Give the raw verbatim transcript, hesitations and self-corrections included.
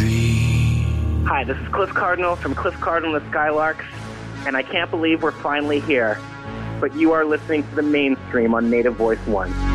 dream. Hi, this is Cliff Cardinal from Cliff Cardinal and the Skylarks, and I can't believe we're finally here. But you are listening to The Mainstream on Native Voice One.